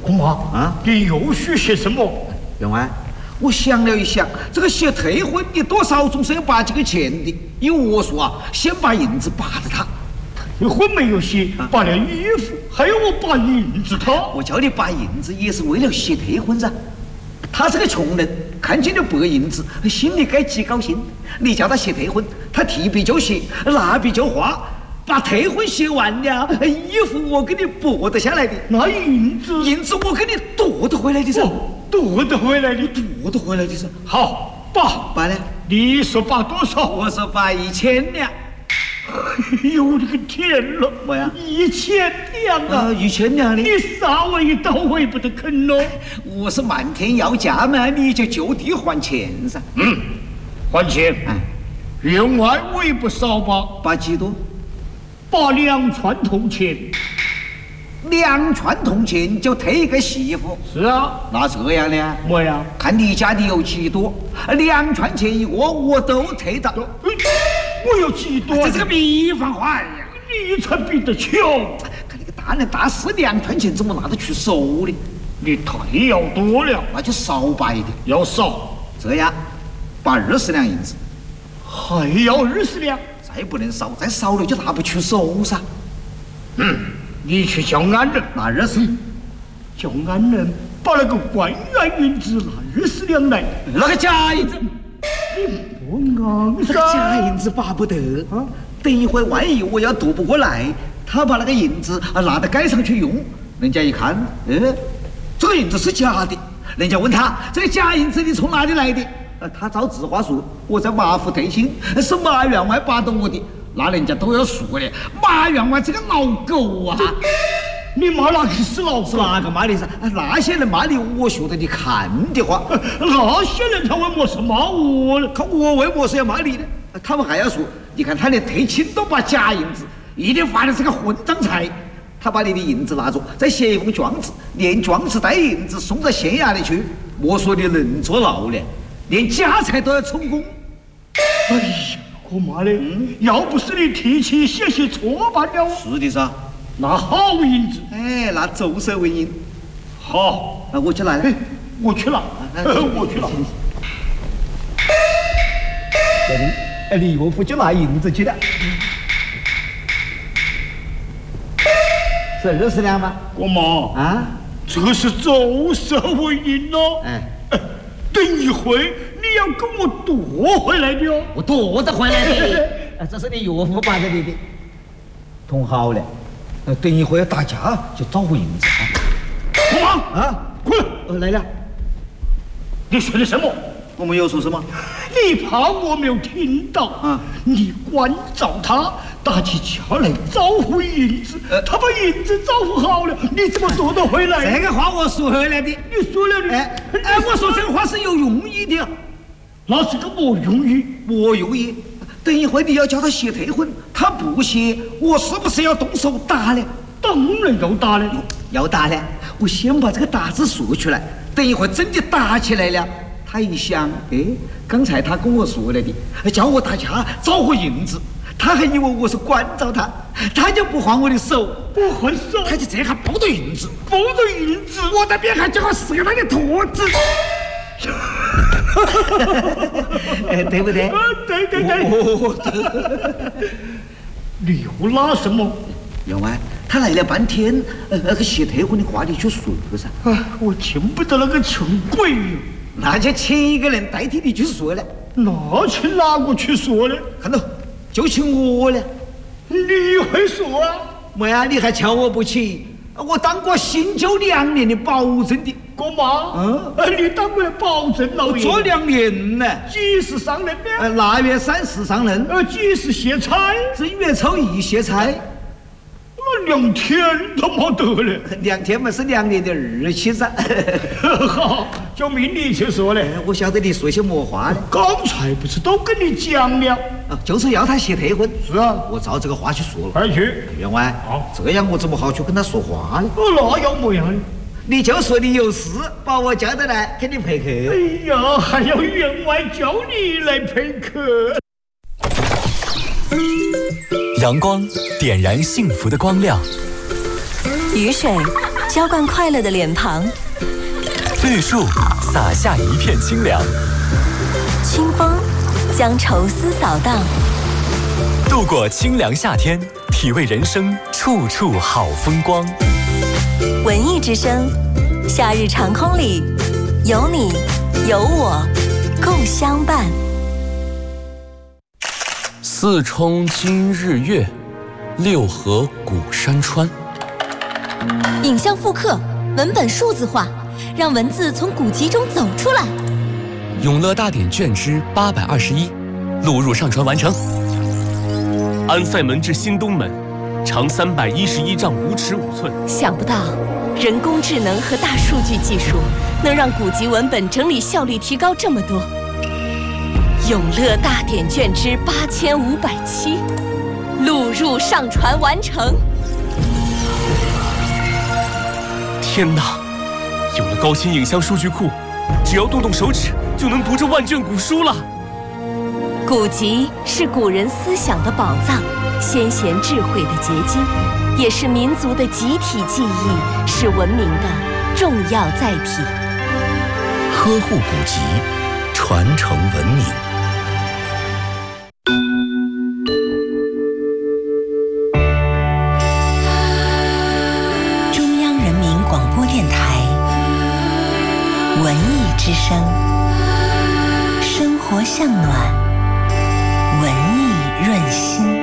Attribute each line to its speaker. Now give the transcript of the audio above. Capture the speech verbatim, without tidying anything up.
Speaker 1: 公妈
Speaker 2: 啊，
Speaker 1: 你又许些什么？
Speaker 2: 员外，我想了一想，这个写退婚的多少总是要把几个钱的，因为我说啊，先把银子扒了他。
Speaker 1: 退婚没有写，扒了衣服，还要我扒银子他？
Speaker 2: 我叫你扒银子也是为了写退婚噻。他是个穷人，看见了白银子，心里该几高兴。你叫他写退婚，他提笔就写，拿笔就画，把退婚写完了，衣服我给你剥得下来的，
Speaker 1: 那银子，
Speaker 2: 银子我给你夺得回来的噻，
Speaker 1: 夺得回来的，
Speaker 2: 夺得回来的噻。
Speaker 1: 好，扒
Speaker 2: 扒了，
Speaker 1: 你说扒多少？
Speaker 2: 我说扒一千两。
Speaker 1: 哎呦，我的个天了！
Speaker 2: 么呀？
Speaker 1: 一千两啊！
Speaker 2: 一千两的，
Speaker 1: 你杀我一刀我也不得肯喽！
Speaker 2: 我是漫天要价嘛，你就就地还钱噻。
Speaker 1: 嗯，还钱。
Speaker 2: 哎，
Speaker 1: 员外我也不少吧？
Speaker 2: 扒几多？
Speaker 1: 扒两串铜钱。
Speaker 2: 两串铜钱就退一个媳妇。
Speaker 1: 是啊，
Speaker 2: 那这样呢？
Speaker 1: 么呀？看
Speaker 2: 你家的有几多，两串钱一个我都退到。
Speaker 1: 我有几多？
Speaker 2: 这是个比方话呀，
Speaker 1: 你才比得穷。
Speaker 2: 看那个大人大事，两串钱怎么拿得去手呢？
Speaker 1: 你太要多了，
Speaker 2: 那就少扒一点。
Speaker 1: 要少，
Speaker 2: 这样，扒二十两银子，
Speaker 1: 还要二十两，
Speaker 2: 再不能少，再少了就拿不去手噻。
Speaker 1: 嗯，你去叫安人
Speaker 2: 拿二十，
Speaker 1: 叫安人把那个官员银子拿二十两来，
Speaker 2: 那个假银子。
Speaker 1: 你不昂
Speaker 2: 噻，假银子扒不得啊！等一会万一我要夺不过来，他把那个银子啊拿到街上去用，人家一看，呃，这个银子是假的，人家问他这个假银子你从哪里来的？呃，他照字话说，我在马府退亲，是马员外扒到我的，那人家都要说了，马员外这个老狗啊！
Speaker 1: 你骂哪个是老狗？
Speaker 2: 哪个骂你噻？那些人骂你，我学得你看的话，
Speaker 1: 那些人他为么事骂我呢？
Speaker 2: 看我为么事要骂你呢？他们还要说，你看他连退亲都把假银子，一定发的是个混账财。他把你的银子拿着，再写一封状子，连状子带银子送到县衙里去。莫说你能坐牢了，连家财都要充公。
Speaker 1: 哎呀，我妈的！嗯，要不是你提起写写错罢了。
Speaker 2: 是的噻。
Speaker 1: 那好银子，
Speaker 2: 哎，那走手为银。
Speaker 1: 好，
Speaker 2: 那我去拿来。
Speaker 1: 我去拿，我去拿。哎，李伯父就拿银子去了。
Speaker 2: 是二十两吗？
Speaker 1: 我妈
Speaker 2: 啊，
Speaker 1: 这是走手为银咯。
Speaker 2: 哎，
Speaker 1: 等一会你要跟我夺回来的哦。
Speaker 2: 我夺得回来的。哎，这是你岳父扒给你的。同好了。呃，等一会儿打架就找回银子啊！
Speaker 1: 我妈
Speaker 2: 啊，
Speaker 1: 快
Speaker 2: 呃来了！
Speaker 1: 你说的什么？
Speaker 2: 我没有说什么。
Speaker 1: 你怕我没有听到啊？你关照他，打起架来找回银子。呃，他把银子找回好了，你怎么夺得回来？
Speaker 2: 这个话我说回来的。
Speaker 1: 你说了的。
Speaker 2: 哎哎，我说这个话是有用意的。
Speaker 1: 那是个么用意？
Speaker 2: 我用意。等一会你要叫他写退婚，他不写，我是不是要动手打呢？
Speaker 1: 当然要打了，
Speaker 2: 要打了。我先把这个打字说出来，等一会真的打起来了，他一想，哎，刚才他跟我说了的，叫我打架找回银子，他还以为我是关照他，他就不还我的手，
Speaker 1: 不还手，
Speaker 2: 他就这样抱着银子，
Speaker 1: 抱着银子，
Speaker 2: 我在边上叫我撕给他的坨子。哎，对不对？
Speaker 1: 啊，对对对。哦、你又拿什么？
Speaker 2: 员外，他来了半天，呃，那个写退婚的话你去说噻。
Speaker 1: 啊，我听不得那个穷鬼。
Speaker 2: 那就请一个人代替你去说了。
Speaker 1: 那请哪个去说呢？
Speaker 2: 看到，就请我了。
Speaker 1: 你会说啊？
Speaker 2: 没呀，你还瞧我不起？我当过新旧两年的保证的。
Speaker 1: 哥妈，嗯，你当过保证老爷？
Speaker 2: 做两年呢。
Speaker 1: 几时上任呢？
Speaker 2: 呃，腊月三十上任。
Speaker 1: 呃，几时卸差？
Speaker 2: 正月初一卸差。
Speaker 1: 那两天都没得了。
Speaker 2: 两天嘛是两年的日期噻。
Speaker 1: 好，就命你去说了。
Speaker 2: 我晓得你说些么话呢？
Speaker 1: 刚才不是都跟你讲了？
Speaker 2: 啊，就是要他写退婚。
Speaker 1: 是啊，
Speaker 2: 我照这个话去说了。
Speaker 1: 快去。
Speaker 2: 员外，
Speaker 1: 好，
Speaker 2: 这样我怎么好去跟他说话呢？
Speaker 1: 哦，那要么样呢？
Speaker 2: 你就说你有事，把我叫得来，给你陪客。
Speaker 1: 哎呀，还要员外叫你来陪客。
Speaker 3: 阳光点燃幸福的光亮，
Speaker 4: 雨水
Speaker 3: 浇灌快乐的脸庞。
Speaker 4: 绿树洒下一片清凉，
Speaker 3: 清风将愁思扫荡。
Speaker 4: 度过清凉夏天，体味人生处处好风光。
Speaker 3: 文艺之声，夏日长空里有你有我共相伴。
Speaker 5: 四冲今日月，六合古山川。
Speaker 6: 影像复刻，文本数字化，让文字从古籍中走出来。
Speaker 5: 永乐大典卷之八百二十一，录入上传完成。
Speaker 7: 安塞门至新东门，长三百一十一丈五尺五寸。
Speaker 3: 想不到，人工智能和大数据技术能让古籍文本整理效率提高这么多。永乐大典卷之八千五百七，录入上传完成。
Speaker 7: 天哪！有了高清影像数据库，只要动动手指就能读这万卷古书了。
Speaker 3: 古籍是古人思想的宝藏，先贤智慧的结晶，也是民族的集体记忆，是文明的重要载体。
Speaker 8: 呵护古籍，传承文明。
Speaker 3: 中央人民广播电台文艺之声，生活向暖，文艺润心。